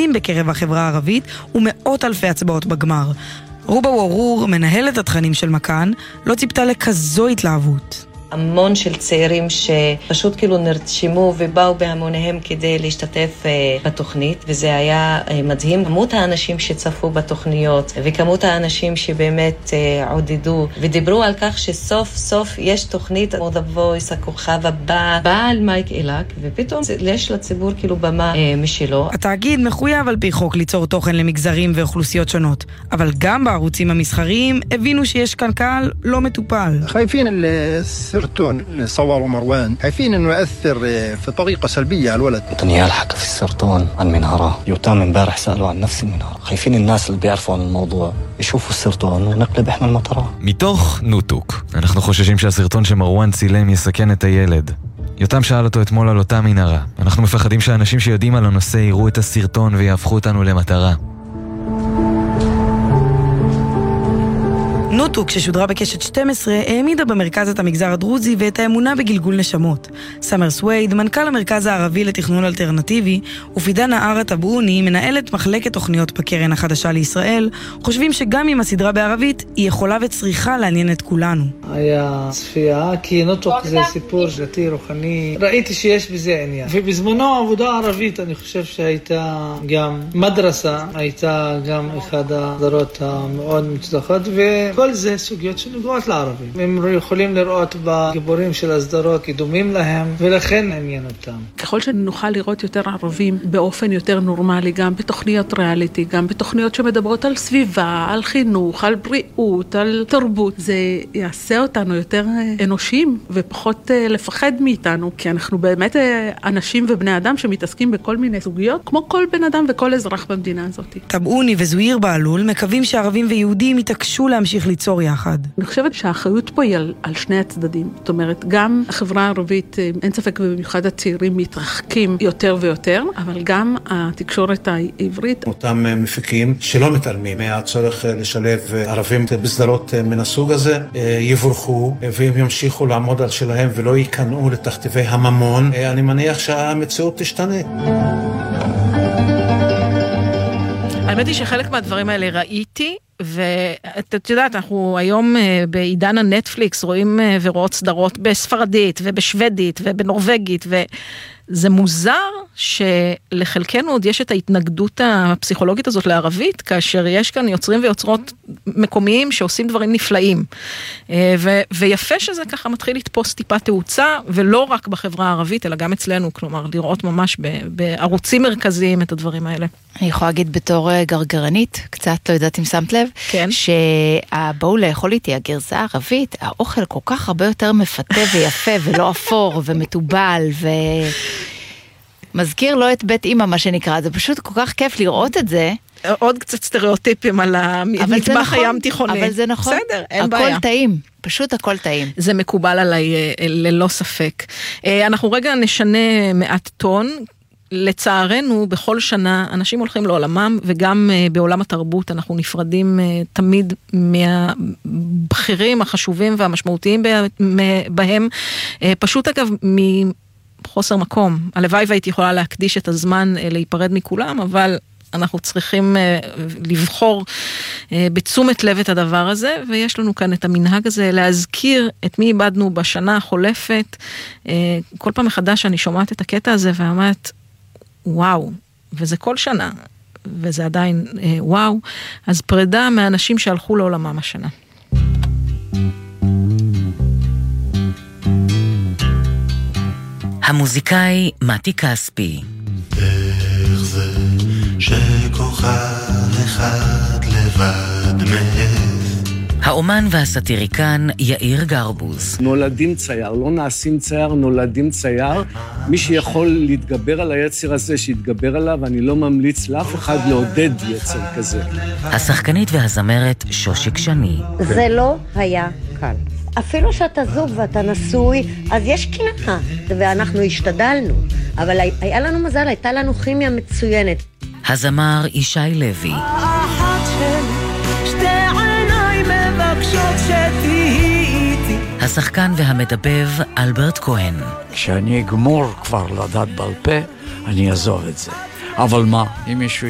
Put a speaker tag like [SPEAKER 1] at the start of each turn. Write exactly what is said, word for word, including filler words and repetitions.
[SPEAKER 1] אחוזים בקרב החברה הערבית ומאות אלפי הצבעות בגמר. רובה וורור, מנהלת התכנים של מכאן, לא ציפתה לכזו התלהבות.
[SPEAKER 2] המון של צעירים שפשוט כאילו נרשמו ובאו בהמוניהם כדי להשתתף בתוכנית, וזה היה מדהים. כמות האנשים שצפו בתוכניות וכמות האנשים שבאמת עודדו ודיברו על כך שסוף סוף יש תוכנית כמו The Voice, הכוכב הבא, בא על מייק אילק, ופתאום יש לציבור כאילו במה משלו.
[SPEAKER 1] התאגיד מחויב על פי חוק ליצור תוכן למגזרים ואוכלוסיות שונות, אבל גם בערוצים המסחריים הבינו שיש כאן קהל לא מטופל.
[SPEAKER 3] חייפין السرطان صوره مروان خايفين انه يؤثر في طريقه سلبيه على الولد.
[SPEAKER 4] دانيال حكى في السرطان عن منهارة. يوتام امبارح سالوا عن نفس المنهار. خايفين الناس اللي بيعرفوا عن الموضوع يشوفوا السرطان ونقلب احنا المطره.
[SPEAKER 5] מתוך נוטוק. אנחנו חוששים שהסרטון שמרואן צילם יסכן את הילד. יותם שאל אותו אתמול על אותה מנהרה. אנחנו מפחדים שאנשים שיודעים על הנושא יראו את הסרטון ויהפכו אותנו למטרה.
[SPEAKER 1] נוטוק, ששודרה בקשת שתים עשרה, העמידה במרכז את המגזר הדרוזי ואת האמונה בגלגול נשמות. סאמר סווייד, מנכ"ל המרכז הערבי לתכנון אלטרנטיבי, ופידה נערה טבעוני, מנהלת מחלקת תוכניות בקרן החדשה לישראל, חושבים שגם אם הסדרה בערבית, היא יכולה וצריכה לעניין את כולנו.
[SPEAKER 6] היה צפייה, כי נוטוק זה סיפור דתי רוחני. ראיתי שיש בזה עניין. ובזמנו העבודה הערבית, אני חושב שהייתה גם מדרסה, הייתה גם אחד הסדרות המאוד מוצלחות, ו... כל זה סוגיות שנוגעות לערבים. הם יכולים לראות בגיבורים של הסדרות קידומים להם, ולכן עניין אותם.
[SPEAKER 7] ככל שנוכל לראות יותר ערבים באופן יותר נורמלי, גם בתוכניות ריאליטי, גם בתוכניות שמדברות על סביבה, על חינוך, על בריאות, על תרבות, זה יעשה אותנו יותר אנושיים ופחות לפחד מאיתנו, כי אנחנו באמת אנשים ובני אדם שמתעסקים בכל מיני סוגיות, כמו כל בן אדם וכל אזרח במדינה הזאת.
[SPEAKER 1] טבעוני וזוהיר בעלול מקווים שערבים ויהודים יתעקשו להמשיך ליצור יחד.
[SPEAKER 7] אני חושבת שהאחריות פה היא על, על שני הצדדים. זאת אומרת, גם החברה הערבית, אין ספק ובמיוחד הצעירים מתרחקים יותר ויותר, אבל גם התקשורת העברית.
[SPEAKER 8] אותם מפיקים שלא מתעלמים מהצורך לשלב ערבים בסדרות מן הסוג הזה, יבורכו והם ימשיכו לעמוד על שלהם ולא ייכנעו לתכתיבי הממון. אני מניח שהמציאות תשתנה.
[SPEAKER 9] האמת היא שחלק מהדברים האלה ראיתי, ואת יודעת, אנחנו היום בעידן הנטפליקס רואים ורואות סדרות בספרדית ובשוודית ובנורווגית, וזה מוזר שלחלקנו עוד יש את ההתנגדות הפסיכולוגית הזאת לערבית, כאשר יש כאן יוצרים ויוצרות מקומיים שעושים דברים נפלאים. ו- ויפה שזה ככה מתחיל לתפוס טיפה תאוצה, ולא רק בחברה הערבית, אלא גם אצלנו, כלומר, לראות ממש ב- בערוצים מרכזיים את הדברים האלה.
[SPEAKER 10] אני יכולה להגיד בתור גרגרנית, קצת לא יודעת אם שמת לב,
[SPEAKER 9] כן.
[SPEAKER 10] שבואו לאכול איתי הגרסה הערבית, האוכל כל כך הרבה יותר מפתה ויפה, ולא אפור ומטובל, ו... מזכיר לא את בית אמא, מה שנקרא, זה פשוט כל כך כיף לראות את זה.
[SPEAKER 9] עוד קצת סטריאוטיפים על המטבח הים תיכוני.
[SPEAKER 10] אבל זה נכון,
[SPEAKER 9] בסדר, אין בעיה.
[SPEAKER 10] הכל טעים, פשוט הכל טעים.
[SPEAKER 9] זה מקובל עליי ללא ספק. אנחנו רגע נשנה מעט טון, לצערנו בכל שנה אנשים הולכים לעולמם, וגם בעולם התרבות אנחנו נפרדים תמיד מהבחירים החשובים והמשמעותיים בהם, פשוט אגב מ... חוסר מקום. הלוואי והייתי יכולה להקדיש את הזמן להיפרד מכולם, אבל אנחנו צריכים לבחור בתשומת לב את הדבר הזה, ויש לנו כאן את המנהג הזה להזכיר את מי איבדנו בשנה החולפת. כל פעם מחדש אני שומעת את הקטע הזה ואמרת, וואו, וזה כל שנה, וזה עדיין וואו, אז פרידה מהאנשים שהלכו לעולמם השנה.
[SPEAKER 11] המוזיקאי מתי כספי.
[SPEAKER 12] איך זה שכוכב אחד לבד מעז.
[SPEAKER 11] האומן והסטיריקן יאיר גרבוז.
[SPEAKER 13] נולדים צייר, לא נעשים צייר, נולדים צייר. מי שיכול להתגבר על היצר הזה, שיתגבר עליו, אני לא ממליץ לאף אחד לעודד יצר כזה.
[SPEAKER 11] השחקנית והזמרת שושיק שני.
[SPEAKER 14] זה לא היה קל. אפילו שאתה זוג ואתה נשוי, אז יש קנאה, ואנחנו השתדלנו. אבל היה לנו מזל, הייתה לנו כימיה מצוינת.
[SPEAKER 11] הזמר ישי לוי.
[SPEAKER 15] האחת שלי, שתי עיניים מבקשות שתהיי איתי.
[SPEAKER 11] השחקן והמדבב אלברט כהן.
[SPEAKER 16] כשאני אגמור כבר לדעת בעל פה, אני אעזוב את זה. אבל מה, אם מישהו